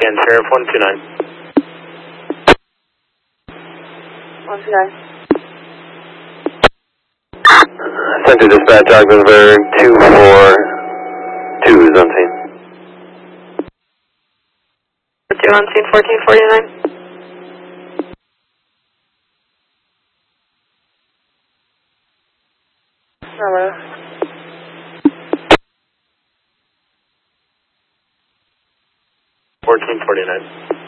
Scan Sheriff 129. 129. Center dispatch, Ogdensburg 242 is on scene. 2 on scene, 1449. Hello. 1449.